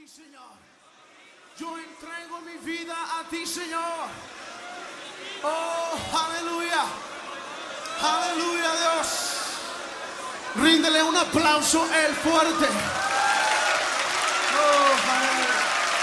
Señor. Yo entrego mi vida a ti, Señor. Oh, aleluya. Aleluya, Dios. Ríndele un aplauso a Él fuerte.